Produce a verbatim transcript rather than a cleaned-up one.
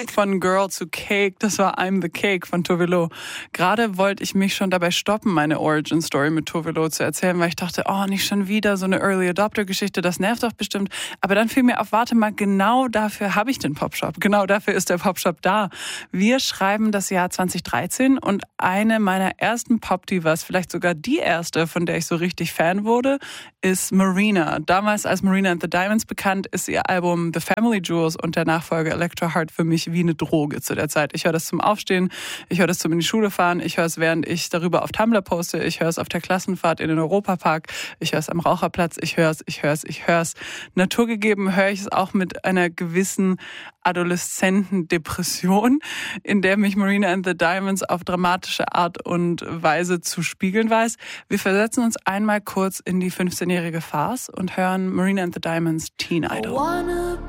von Girl zu Cake, das war I'm the Cake von Tove Lo. Gerade wollte ich mich schon dabei stoppen, meine Origin-Story mit Tove Lo zu erzählen, weil ich dachte, oh, nicht schon wieder so eine Early-Adopter-Geschichte, das nervt doch bestimmt. Aber dann fiel mir auf, warte mal, genau dafür habe ich den Popshop. Genau dafür ist der Popshop da. Wir schreiben das Jahr zwanzig dreizehn und eine meiner ersten Pop-Divas, vielleicht sogar die erste, von der ich so richtig Fan wurde, ist Marina. Damals als Marina and the Diamonds bekannt, ist ihr Album The Family Jewels und der Nachfolger Electro Heart für mich wie eine Droge zu der Zeit. Ich höre das zum Aufstehen, ich höre das zum in die Schule fahren, ich höre es, während ich darüber auf Tumblr poste, ich höre es auf der Klassenfahrt in den Europapark, ich höre es am Raucherplatz, ich höre es, ich höre es, ich höre es. Naturgegeben höre ich es auch mit einer gewissen Adoleszentendepression, in der mich Marina and the Diamonds auf dramatische Art und Weise zu spiegeln weiß. Wir versetzen uns einmal kurz in die fünfzehnjährige Farce und hören Marina and the Diamonds Teen Idol.